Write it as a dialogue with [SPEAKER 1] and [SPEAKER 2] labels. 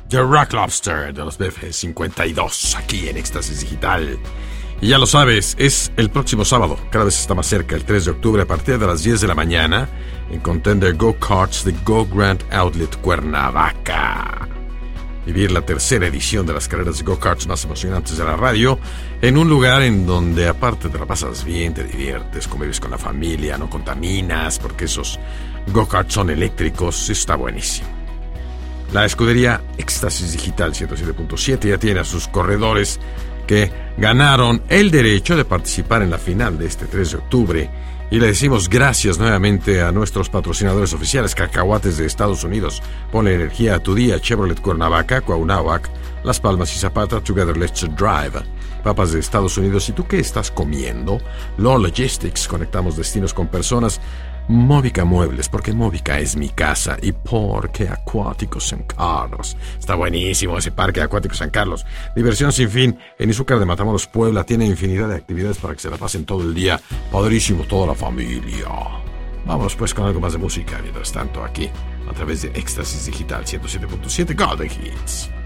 [SPEAKER 1] The Rock Lobster de los BF52 aquí en Éxtasis Digital. Y ya lo sabes, es el próximo sábado, cada vez está más cerca, el 3 de octubre a partir de las 10 de la mañana en Contender Go-Karts de Go Grand Outlet Cuernavaca. Vivir la tercera edición de las carreras de go-karts más emocionantes de la radio en un lugar en donde aparte te la pasas bien, te diviertes, convives con la familia, no contaminas porque esos go-karts son eléctricos, está buenísimo. La escudería Éxtasis Digital 107.7 ya tiene a sus corredores que ganaron el derecho de participar en la final de este 3 de octubre. Y le decimos gracias nuevamente a nuestros patrocinadores oficiales: Cacahuates de Estados Unidos, ponle energía a tu día, Chevrolet Cuernavaca, Cuauhnáhuac, Las Palmas y Zapata, Together Let's Drive. Papas de Estados Unidos, ¿y tú qué estás comiendo? Law Logistics, conectamos destinos con personas. Móvica Muebles, porque Móvica es mi casa. Y Parque Acuático San Carlos. Está buenísimo ese Parque Acuático San Carlos. Diversión sin fin en Izúcar de Matamoros, Puebla. Tiene infinidad de actividades para que se la pasen todo el día. Padrísimo, toda la familia. Vamos pues con algo más de música. Mientras tanto, aquí, a través de Éxtasis Digital 107.7 Golden Hits.